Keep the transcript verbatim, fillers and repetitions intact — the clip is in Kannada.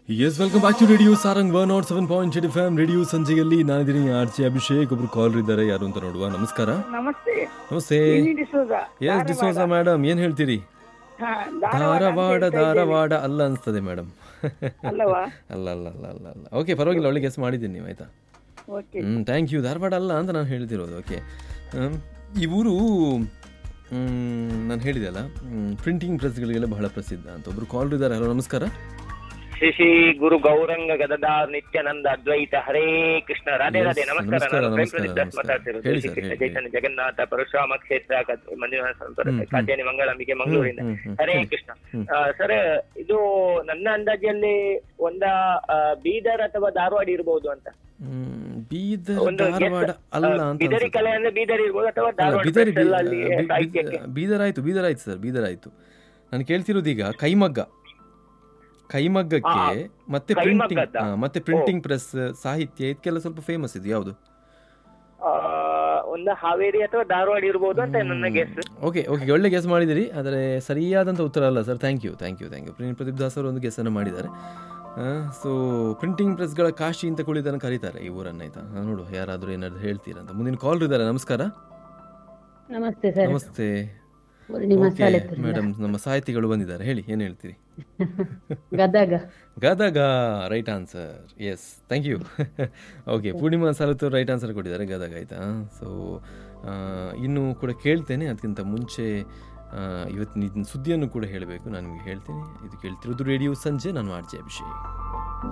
S welcome back to radio Sarang one not seven point eight F M radio ಸಂಜೆಯಲ್ಲಿ ನಾನಿದ್ದೀನಿ ಆರ್ ಜೆ ಅಭಿಷೇಕ್. ಒಬ್ರು ಕಾಲ್ ಇದ್ದಾರೆ, ಯಾರು ಅಂತ ನೋಡುವ. ನಮಸ್ಕಾರ. ನಮಸ್ತೆ. ನಮಸ್ತೆ. ಡಿಸೋಜ. ಎಸ್ ಡಿಸೋಜ ಮೇಡಮ್, ಏನ್ ಹೇಳ್ತೀರಿ? ಧಾರವಾಡ ಧಾರವಾಡ ಅಲ್ಲ ಅನ್ಸ್ತದೆ ಮೇಡಮ್. ಅಲ್ಲವಾ? ಅಲ್ಲ ಅಲ್ಲ ಅಲ್ಲ ಅಲ್ಲ ಅಲ್ಲ ಓಕೆ, ಪರವಾಗಿಲ್ಲ, ಒಳ್ಳೆ ಗೆಸ್ ಮಾಡಿದ್ದೀನಿ ನೀವು, ಆಯ್ತಾ? ಹ್ಞೂ ಥ್ಯಾಂಕ್ ಯು. ಧಾರವಾಡ ಅಲ್ಲ ಅಂತ ನಾನು ಹೇಳ್ತಿರೋದು. ಓಕೆ, ಈ ಊರು ನಾನು ಹೇಳಿದೆ ಅಲ್ಲ, ಪ್ರಿಂಟಿಂಗ್ ಪ್ರೆಸ್ಗಳಿಗೆಲ್ಲ ಬಹಳ ಪ್ರಸಿದ್ಧ ಅಂತ. ಒಬ್ರು ಕಾಲ್ ಇದ್ದಾರೆ. ಹಲೋ, ನಮಸ್ಕಾರ. ಶ್ರೀ ಶ್ರೀ ಗುರು ಗೌರಂಗ ಗದದಾರ್ ನಿತ್ಯಾನಂದ ಅದ್ವೈತ ಹರೇ ಕೃಷ್ಣ. ರಾಧೆ ರಾಧೆ. ನಮಸ್ಕಾರ. ನಾನು ಪ್ರೇಮ್ ಪ್ರದೀಪ್ ದಾಸ್ ಮಾತಾಡ್ತಿರೋದು. ಶ್ರೀ ಕೃಷ್ಣ ಚೈತನ್ಯ ಜಗನ್ನಾಥ ಪರಶುರಾಮ ಕ್ಷೇತ್ರ ಮಂಜುನಾಥ ಕಾತ್ಯಾನಿ ಮಂಗಳಂಬಿಕೆ ಮಂಗಳೂರಿಂದ. ಹರೇ ಕೃಷ್ಣ. ಸರ್, ಇದು ನನ್ನ ಅಂದಾಜಲ್ಲಿ ಒಂದ ಬೀದರ್ ಅಥವಾ ಧಾರವಾಡ ಇರಬಹುದು ಅಂತ. ಬಿದರಿ ಕಲೆ ಅಂದ್ರೆ ಬೀದರ್ ಇರ್ಬೋದು ಅಥವಾ ಬೀದರ್ ಆಯ್ತು ಬೀದರ್ ಆಯ್ತು ಸರ್, ಬೀದರ್ ಆಯ್ತು. ನಾನು ಕೇಳ್ತಿರೋದು ಈಗ ಕೈಮಗ್ಗ, ಕೈಮಗ್ಗಕ್ಕೆ ಮತ್ತೆ ಪ್ರಿಂಟಿಂಗ್ ಮತ್ತೆ ಪ್ರಿಂಟಿಂಗ್ ಪ್ರೆಸ್, ಸಾಹಿತ್ಯ, ಇದಕ್ಕೆಲ್ಲ ಸ್ವಲ್ಪ ಫೇಮಸ್ ಇದು ಯಾವುದು? ಒಂದು ಹಾವೇರಿ ಅಥವಾ ಧಾರವಾಡ ಇರಬಹುದು ಅಂತ ನನ್ನ ಗೆಸ್. ಓಕೆ ಓಕೆ, ಒಳ್ಳೆ ಗೆಸ್ ಮಾಡಿದಿರಿ, ಆದರೆ ಸರಿಯಾದಂಥ ಉತ್ತರ ಅಲ್ಲ sir. Thank you thank you thank you Prem Pradeep Das ಅವರು ಒಂದು ಗೆಸ್ ಅನ್ನು ಮಾಡಿದ್ದಾರೆ. ಸೊ ಪ್ರಿಂಟಿಂಗ್ ಪ್ರೆಸ್ಗಳ ಕಾಶಿ ಅಂತ ಕುಳಿತನ್ನು ಕರೀತಾರೆ ಈ ಊರನ್ನ, ಆಯ್ತಾ? ನೋಡು ಯಾರಾದರೂ ಏನಾದ್ರು ಹೇಳ್ತೀರಾ ಅಂತ. ಮುಂದಿನ ಕಾಲ್ ಇದ್ದಾರೆ. ನಮಸ್ಕಾರ. ನಮಸ್ತೆ ಸರ್. ನಮಸ್ತೆ ಮೇಡಮ್, ನಮ್ಮ ಸಾಹಿತಿಗಳು ಬಂದಿದ್ದಾರೆ, ಹೇಳಿ ಏನು ಹೇಳ್ತೀರಿ? Gadag. Gadag right answer. S, thank you. Okay, Purnima ಸಾಲತ್ತು right answer ಕೊಟ್ಟಿದ್ದಾರೆ, ಗದಗ, ಆಯಿತಾ? ಸೊ ಇನ್ನು ಕೂಡ ಕೇಳ್ತೇನೆ. ಅದಕ್ಕಿಂತ ಮುಂಚೆ ಇವತ್ತಿನ ಸುದ್ದಿಯನ್ನು ಕೂಡ ಹೇಳಬೇಕು, ನಾನು ನಿಮಗೆ ಹೇಳ್ತೀನಿ. ಇದು ಕೇಳ್ತಿರೋದು ರೇಡಿಯೋ ಸಂಜೆ. ನಾನು ಆರ್ ಜೆ ಅಭಿಷೇಕ್.